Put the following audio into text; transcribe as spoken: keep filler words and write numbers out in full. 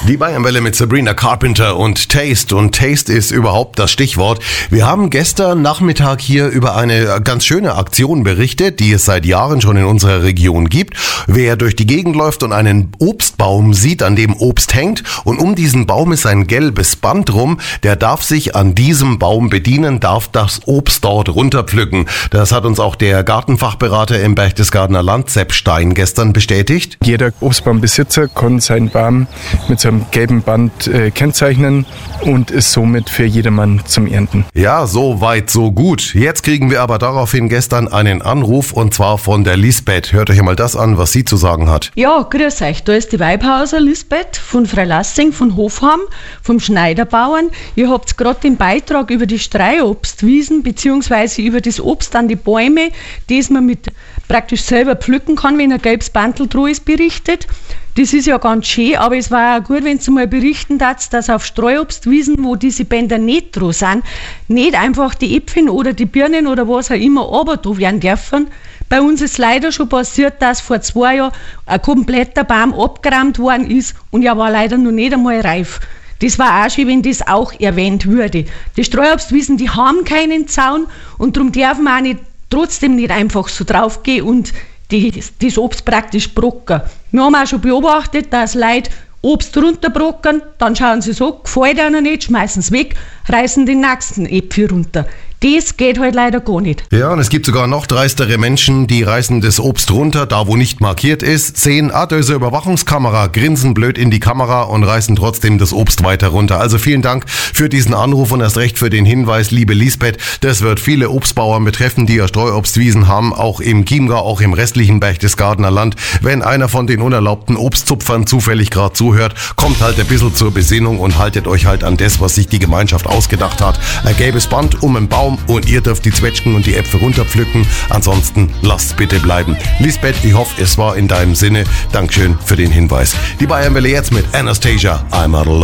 Die Bayernwelle mit Sabrina Carpenter und Taste. Und Taste ist überhaupt das Stichwort. Wir haben gestern Nachmittag hier über eine ganz schöne Aktion berichtet, die es seit Jahren schon in unserer Region gibt. Wer durch die Gegend läuft und einen Obstbaum sieht, an dem Obst hängt, und um diesen Baum ist ein gelbes Band rum, der darf sich an diesem Baum bedienen, darf das Obst dort runterpflücken. Das hat uns auch der Gartenfachberater im Berchtesgadener Land, Sepp Stein, gestern bestätigt. Jeder Obstbaumbesitzer kann seinen Baum mit so einem gelben Band äh, kennzeichnen und ist somit für jedermann zum Ernten. Ja, so weit, so gut. Jetzt kriegen wir aber daraufhin gestern einen Anruf, und zwar von der Lisbeth. Hört euch mal das an, was sie zu sagen hat. Ja, grüß euch. Da ist die Weibhauser Lisbeth von Freilassing, von Hofheim, vom Schneiderbauern. Ihr habt gerade den Beitrag über die Streuobstwiesen bzw. über das Obst an die Bäume, das man mit praktisch selber pflücken kann, wenn ein gelbes Bandel drauf ist, berichtet. Das ist ja ganz schön, aber es war auch gut, wenn Sie mal berichten darfst, dass auf Streuobstwiesen, wo diese Bänder nicht drauf sind, nicht einfach die Äpfel oder die Birnen oder was auch immer runter da werden dürfen. Bei uns ist leider schon passiert, dass vor zwei Jahren ein kompletter Baum abgerammt worden ist und er war leider noch nicht einmal reif. Das war auch schön, wenn das auch erwähnt würde. Die Streuobstwiesen, die haben keinen Zaun und darum dürfen wir auch nicht, trotzdem nicht einfach so draufgehen und die, das Obst praktisch brocken. Wir haben auch schon beobachtet, dass Leute Obst runterbrocken, dann schauen sie so, gefällt ihnen nicht, schmeißen es weg, reißen den nächsten Äpfel runter. Das geht halt leider gar nicht. Ja, und es gibt sogar noch dreistere Menschen, die reißen das Obst runter, da wo nicht markiert ist, sehen, ah, da ist eine Überwachungskamera, grinsen blöd in die Kamera und reißen trotzdem das Obst weiter runter. Also vielen Dank für diesen Anruf und erst recht für den Hinweis, liebe Lisbeth. Das wird viele Obstbauern betreffen, die ja Streuobstwiesen haben, auch im Chiemgau, auch im restlichen Berchtesgadener Land. Wenn einer von den unerlaubten Obstzupfern zufällig gerade zuhört, kommt halt ein bisschen zur Besinnung und haltet euch halt an das, was sich die Gemeinschaft ausgedacht hat. Ein gelbes Band um einen Baum, und ihr dürft die Zwetschgen und die Äpfel runterpflücken. Ansonsten lasst bitte bleiben. Lisbeth, ich hoffe, es war in deinem Sinne. Dankeschön für den Hinweis. Die Bayernwelle jetzt mit Anastasia, I'm Out of Love.